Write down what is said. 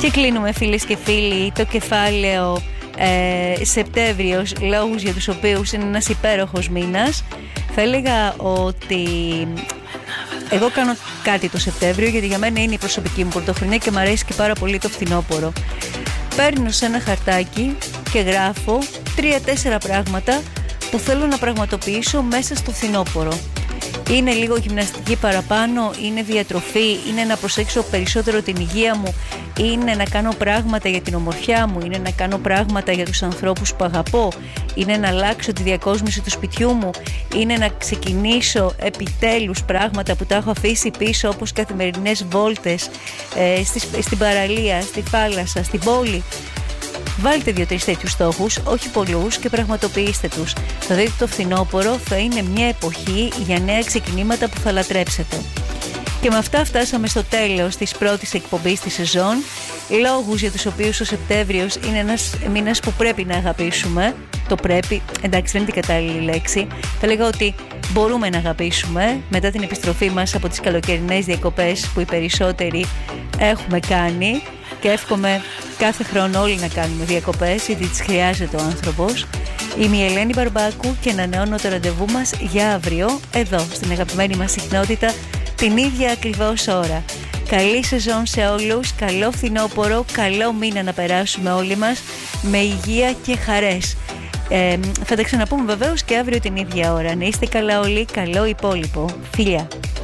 Και κλείνουμε, φίλες και φίλοι, το κεφάλαιο Σεπτέμβριος, λόγους για τους οποίους είναι ένας υπέροχος μήνας. Θα έλεγα ότι εγώ κάνω κάτι το Σεπτέμβριο, γιατί για μένα είναι η προσωπική μου πρωτοχρονιά και μου αρέσει και πάρα πολύ το φθινόπωρο. Παίρνω σε ένα χαρτάκι και γράφω 3-4 πράγματα που θέλω να πραγματοποιήσω μέσα στο φθινόπωρο. Είναι λίγο γυμναστική παραπάνω, είναι διατροφή, είναι να προσέξω περισσότερο την υγεία μου, είναι να κάνω πράγματα για την ομορφιά μου, είναι να κάνω πράγματα για τους ανθρώπους που αγαπώ, είναι να αλλάξω τη διακόσμηση του σπιτιού μου, είναι να ξεκινήσω επιτέλους πράγματα που τα έχω αφήσει πίσω, όπως καθημερινές βόλτες στην παραλία, στη θάλασσα, στην πόλη. Βάλτε 2-3 τέτοιους στόχους, όχι πολλούς, και πραγματοποιήστε τους. Θα δείτε το φθινόπωρο θα είναι μια εποχή για νέα ξεκινήματα που θα λατρέψετε. Και με αυτά φτάσαμε στο τέλος της πρώτης εκπομπής της σεζόν. Λόγους για τους οποίους ο Σεπτέμβριος είναι ένας μήνας που πρέπει να αγαπήσουμε. Το πρέπει, εντάξει, δεν είναι την κατάλληλη λέξη. Θα λέγα ότι μπορούμε να αγαπήσουμε μετά την επιστροφή μας από τις καλοκαιρινές διακοπές που οι περισσότεροι έχουμε κάνει. Και εύχομαι κάθε χρόνο όλοι να κάνουμε διακοπές, γιατί τις χρειάζεται ο άνθρωπος. Είμαι η Ελένη Μπαρμπάκου και ανανεώνω το ραντεβού μας για αύριο, εδώ στην αγαπημένη μας συχνότητα, την ίδια ακριβώς ώρα. Καλή σεζόν σε όλους, καλό φθινόπωρο, καλό μήνα να περάσουμε όλοι μας με υγεία και χαρές. Θα τα ξαναπούμε βεβαίως και αύριο την ίδια ώρα. Να είστε καλά όλοι, καλό υπόλοιπο. Φιλιά!